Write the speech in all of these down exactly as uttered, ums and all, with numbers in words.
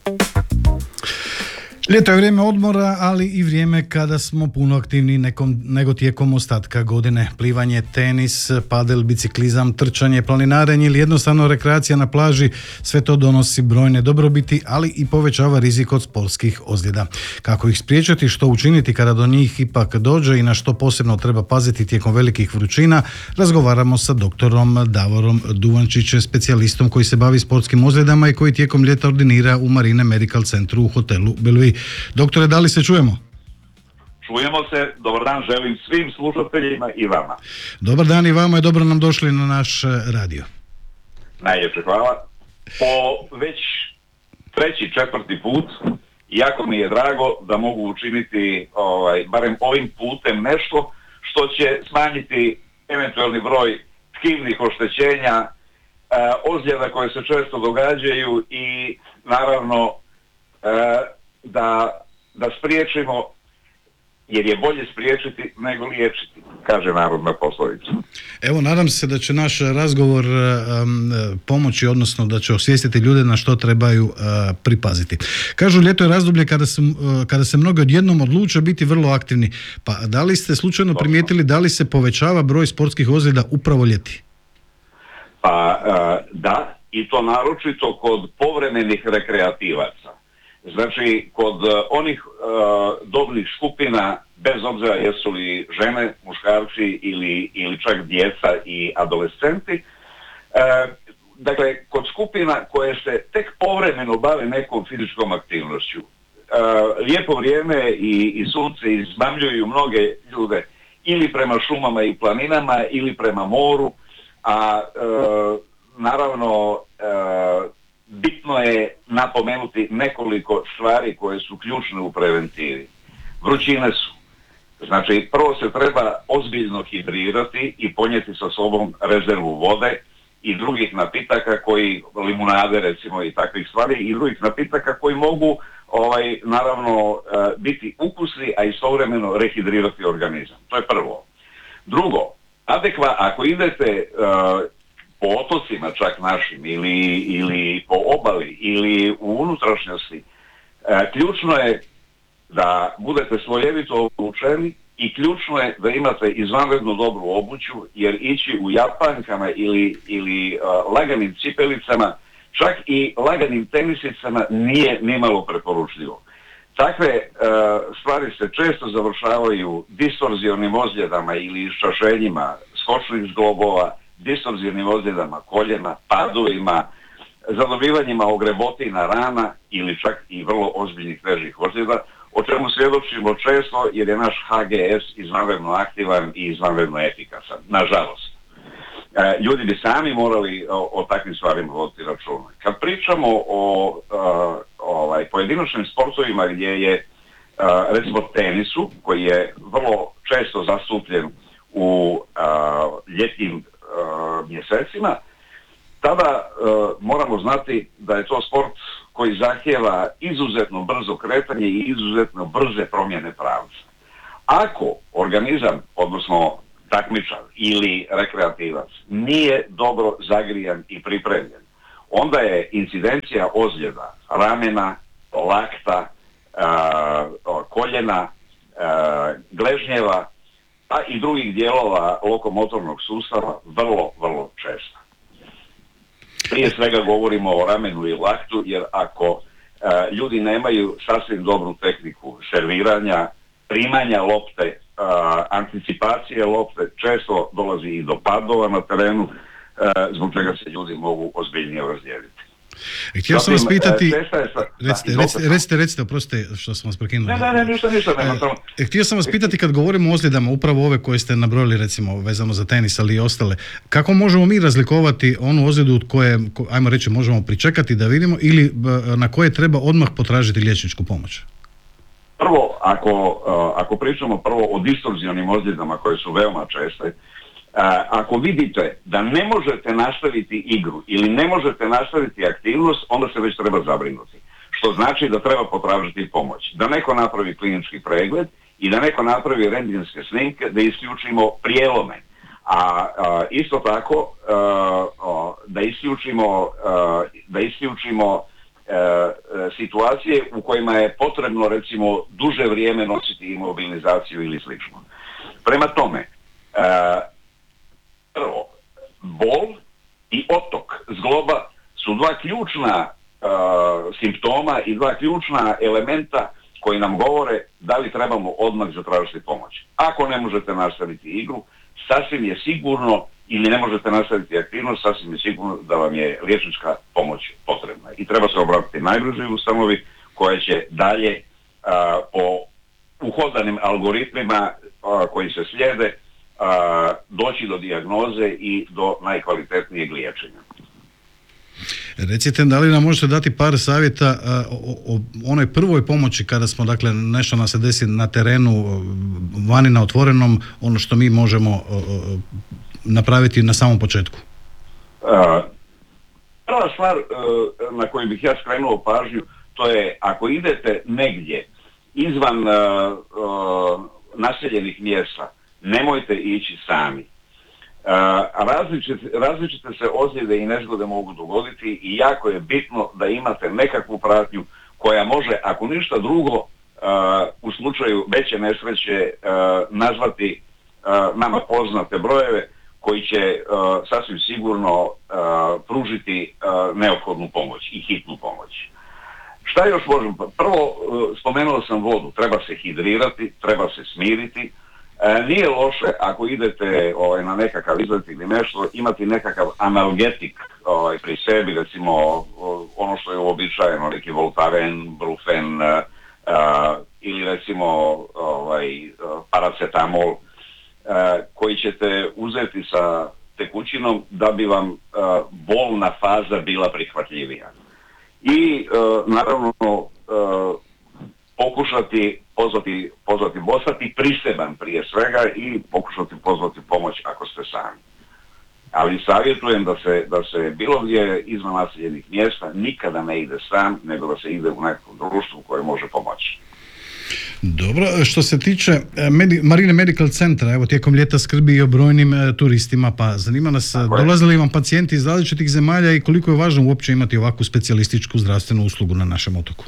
Ljeto je vrijeme odmora, ali i vrijeme kada smo puno aktivniji nekom, nego tijekom ostatka godine. Plivanje, tenis, padel, biciklizam, trčanje, planinarenje ili jednostavno rekreacija na plaži, sve to donosi brojne dobrobiti, ali i povećava rizik od sportskih ozljeda. Kako ih spriječiti, što učiniti kada do njih ipak dođe i na što posebno treba paziti tijekom velikih vrućina, razgovaramo sa doktorom Davorom Duvančićem, specijalistom koji se bavi sportskim ozljedama i koji tijekom ljeta ordinira u Marine Medical Centru u hotelu Bellevue. Doktore, da li se čujemo? Čujemo se, dobar dan želim svim slušateljima i vama. Dobar dan i vama i dobro nam došli na naš radio. Najljepše hvala. Po već treći, četvrti put, jako mi je drago da mogu učiniti ovaj, barem ovim putem nešto što će smanjiti eventualni broj tkivnih oštećenja, eh, ozljeda koje se često događaju i naravno eh, da, da spriječimo, jer je bolje spriječiti nego liječiti, kaže narodna poslovica. Evo, nadam se da će naš razgovor um, pomoći, odnosno da će osvijestiti ljude na što trebaju uh, pripaziti. Kažu, ljeto je razdoblje kada se, uh, kada se mnogi odjednom odluče biti vrlo aktivni. Pa da li ste slučajno primijetili da li se povećava broj sportskih ozljeda upravo ljeti? Pa uh, da, i to naročito kod povremenih rekreativaca. Znači, kod uh, onih uh, dobnih skupina, bez obzira jesu li žene, muškarci ili, ili čak djeca i adolescenti, uh, dakle, kod skupina koje se tek povremeno bave nekom fizičkom aktivnošću, uh, lijepo vrijeme i, i sunce izmamljuju mnoge ljude ili prema šumama i planinama ili prema moru, a uh, naravno uh, bitno je napomenuti nekoliko stvari koje su ključne u preventivi. Vrućine su. Znači, prvo se treba ozbiljno hidrirati i ponijeti sa sobom rezervu vode i drugih napitaka koji, limunade recimo i takvih stvari, i drugih napitaka koji mogu ovaj, naravno biti ukusni, a istovremeno rehidrirati organizam. To je prvo. Drugo, adekva, ako idete uh, po otocima čak našim ili, ili po obali ili u unutrašnjosti, e, ključno je da budete slojevito obučeni i ključno je da imate izvanredno dobru obuću, jer ići u japankama ili, ili uh, laganim cipelicama, čak i laganim tenisicama nije nimalo preporučljivo. Takve uh, stvari se često završavaju distorzionim ozljedama ili iščašenjima skočnih zglobova, distorzivnim ozljedama koljena, padovima, zadobivanjima ogrebotina rana ili čak i vrlo ozbiljnih težih ozljeda, o čemu svjedočimo često jer je naš H G S izvanredno aktivan i izvanredno efikasan, nažalost. E, ljudi bi sami morali o, o takvim stvarima voditi računa. Kad pričamo o a, ovaj, pojedinačnim sportovima gdje je a, recimo tenisu, koji je vrlo često zastupljen u a, ljetnim Uh, mjesecima, tada uh, moramo znati da je to sport koji zahtijeva izuzetno brzo kretanje i izuzetno brze promjene pravca. Ako organizam, odnosno takmičar ili rekreativac, nije dobro zagrijan i pripremljen, onda je incidencija ozljeda ramena, lakta, uh, koljena, uh, gležnjeva, a i drugih dijelova lokomotornog sustava vrlo, vrlo često. Prije svega govorimo o ramenu i laktu, jer ako uh, ljudi nemaju sasvim dobru tehniku serviranja, primanja lopte, uh, anticipacije lopte, često dolazi i do padova na terenu, uh, zbog čega se ljudi mogu ozbiljnije razdijeliti. Htio sam vas pitati, recite, recite, recite, recite, oprostite što sam vas prekinuli. Ne, ne, ne, ništa, ništa, nema tamo. Htio sam vas pitati, kad govorimo o ozljedama, upravo ove koje ste nabrojili, recimo vezano za tenis, ali i ostale, kako možemo mi razlikovati onu ozljedu koje, ajmo reći, možemo pričekati da vidimo ili na koje treba odmah potražiti liječničku pomoć? Prvo, ako, ako pričamo prvo o distorzionim ozljedama koje su veoma česte, ako vidite da ne možete nastaviti igru ili ne možete nastaviti aktivnost, onda se već treba zabrinuti. Što znači da treba potražiti pomoć. Da neko napravi klinički pregled i da neko napravi rentgenske snimke, da isključimo prijelome. A, a isto tako a, a, da isključimo, a, da isključimo situacije u kojima je potrebno recimo duže vrijeme nositi imobilizaciju ili slično. Prema tome, e, prvo, bol i otok zgloba su dva ključna e, simptoma i dva ključna elementa koji nam govore da li trebamo odmah zatražiti pomoć. Ako ne možete nastaviti igru, sasvim je sigurno, ili ne možete nastaviti aktivnost, sasvim je sigurno da vam je liječnička pomoć potrebna. I treba se obratiti najbližoj ustanovi koja će dalje a, po uhodanim algoritmima a, koji se slijede a, doći do dijagnoze i do najkvalitetnijeg liječenja. Recite, da li nam možete dati par savjeta o, o onoj prvoj pomoći kada smo, dakle, nešto nam se desi na terenu, vani na otvorenom, ono što mi možemo o, o, napraviti na samom početku? Uh, prva stvar uh, na koju bih ja skrenuo pažnju, to je ako idete negdje izvan uh, uh, naseljenih mjesta, nemojte ići sami. Uh, različite, različite se ozljede i nezgode mogu dogoditi i jako je bitno da imate nekakvu pratnju koja može, ako ništa drugo, uh, u slučaju veće nesreće uh, nazvati uh, nama poznate brojeve koji će uh, sasvim sigurno uh, pružiti uh, neophodnu pomoć i hitnu pomoć. Šta još možemo? Prvo, uh, spomenuo sam vodu, treba se hidrirati, treba se smiriti. E, nije loše ako idete ovaj, na nekakav izlet ili nešto, imati nekakav analgetik ovaj, pri sebi, recimo ono što je uobičajeno, neki Voltaren, Brufen uh, uh, ili recimo ovaj, paracetamol uh, koji ćete uzeti sa tekućinom da bi vam uh, bolna faza bila prihvatljivija. I uh, naravno uh, pokušati pozvati, pozvati, postati priseban prije svega i pokušati pozvati pomoć ako ste sami. Ali savjetujem da se, da se bilo gdje izvan naseljenih mjesta nikada ne ide sam, nego da se ide u nekom društvu koje može pomoći. Dobro, što se tiče Medi- Marine Medical Centra, evo tijekom ljeta skrbi i o brojnim e, turistima, pa zanima nas, dolaze li vam pacijenti iz različitih zemalja i koliko je važno uopće imati ovakvu specijalističku zdravstvenu uslugu na našem otoku?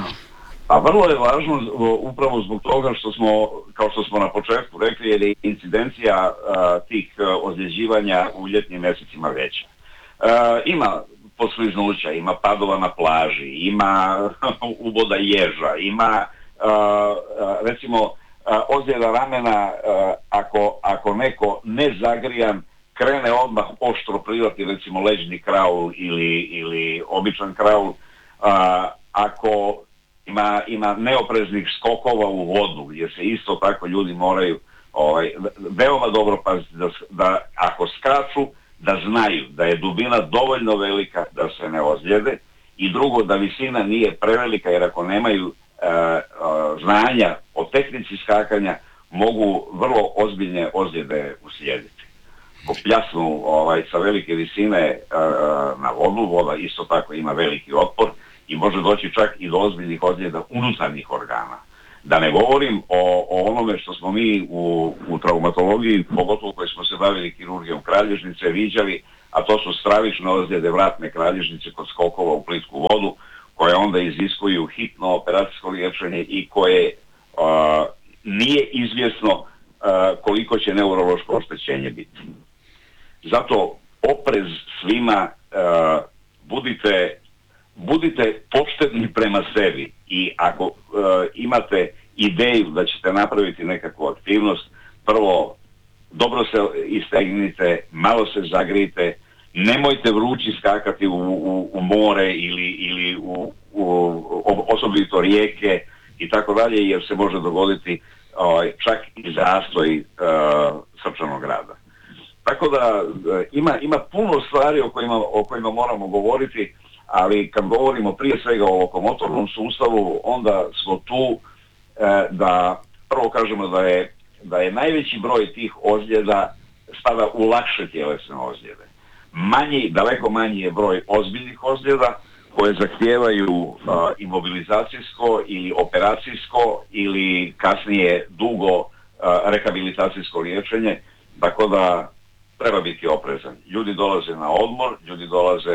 A vrlo je važno upravo zbog toga što smo, kao što smo na početku rekli, jer je incidencija a, tih a, ozljeđivanja u ljetnim mjesecima veća. A, ima poskliznuća, ima padova na plaži, ima uboda ježa, ima a, a, recimo a, ozljeda ramena a, ako, ako neko nezagrijan krene odmah oštro plivati, recimo leđni kraul ili, ili običan kraul, a, ako Ima, ima neopreznih skokova u vodu gdje se isto tako ljudi moraju ovaj, veoma dobro paziti da, da ako skaču da znaju da je dubina dovoljno velika da se ne ozljede i drugo da visina nije prevelika jer ako nemaju uh, uh, znanja o tehnici skakanja mogu vrlo ozbiljne ozljede uslijediti. Ako pljasnu ovaj, sa velike visine uh, na vodu, voda isto tako ima veliki otpor i može doći čak i do ozbiljnih ozljeda unutarnjih organa. Da ne govorim o, o onome što smo mi u, u traumatologiji, pogotovo koji smo se bavili kirurgijom kralježnice, viđali, a to su stravične ozljede vratne kralježnice kod skokova u plitku vodu, koje onda iziskuju hitno operacijsko liječenje i koje a, nije izvjesno a, koliko će neurološko oštećenje biti. Zato oprez svima, a, budite Budite pošteni prema sebi i ako uh, imate ideju da ćete napraviti nekakvu aktivnost, prvo dobro se istegnite, malo se zagrijte, nemojte vrući skakati u, u, u more ili, ili u, u osobito rijeke i tako dalje jer se može dogoditi uh, čak i zastoj uh, srčanog rada. Tako da uh, ima, ima puno stvari o kojima, o kojima moramo govoriti, ali kad govorimo prije svega o lokomotornom sustavu, onda smo tu e, da prvo kažemo da je, da je najveći broj tih ozljeda spada u lakše tjelesne ozljede. Manji, daleko manji je broj ozbiljnih ozljeda koje zahtijevaju a, imobilizacijsko ili operacijsko ili kasnije dugo a, rehabilitacijsko liječenje, tako da treba biti oprezan. Ljudi dolaze na odmor, ljudi dolaze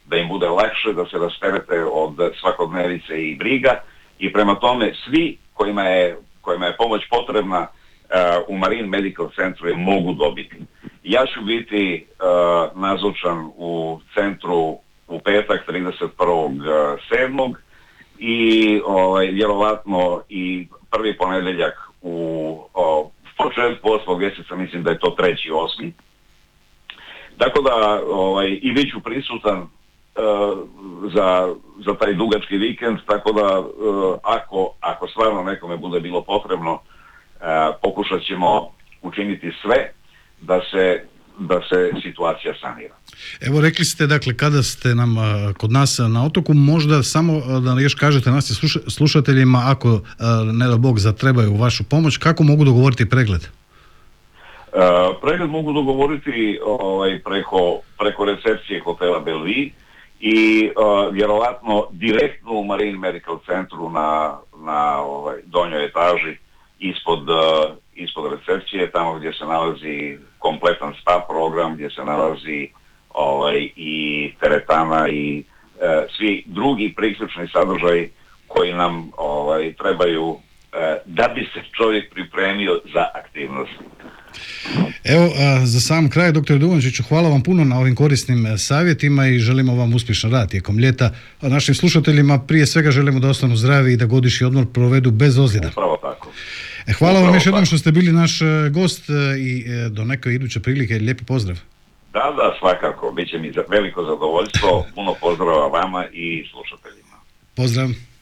da im bude lakše, da se rasterete od svakodnevice i briga i prema tome svi kojima je, kojima je pomoć potrebna uh, u Marine Medical Centru je mogu dobiti. Ja ću biti uh, nazočan u centru u petak trideset prvog sedmog i ovaj, vjerovatno i prvi ponedjeljak u o, početku osmog mjeseca, mislim da je to treći osmi. Tako da ovaj, i bit ću prisutan uh, za, za taj dugački vikend, tako da uh, ako, ako stvarno nekome bude bilo potrebno, uh, pokušat ćemo učiniti sve da se, da se situacija sanira. Evo rekli ste, dakle, kada ste nam kod nas na otoku, možda samo da još kažete nas i slušateljima, ako ne da Bog zatrebaju vašu pomoć, kako mogu dogovoriti pregled? Uh, pregled mogu dogovoriti ovaj, preko, preko recepcije hotela Bellevue i uh, vjerovatno direktno u Marine Medical Centru na, na ovaj, donjoj etaži ispod, uh, ispod recepcije, tamo gdje se nalazi kompletan spa program, gdje se nalazi ovaj, i teretana i e, svi drugi priključni sadržaji koji nam ovaj, trebaju e, da bi se čovjek pripremio za aktivnost. Evo, a, za sam kraj, doktor Duvančiću, hvala vam puno na ovim korisnim savjetima i želimo vam uspješan rad tijekom ljeta. A našim slušateljima prije svega želimo da ostanu zdravi i da godišnji odmor provedu bez ozljeda. Upravo tako. E, hvala Upravo vam još jednom tako. što ste bili naš gost i e, do neke iduće prilike. Lijepi pozdrav. Da, da, svakako. Biće mi veliko zadovoljstvo. Puno pozdrava vama i slušateljima. Pozdrav.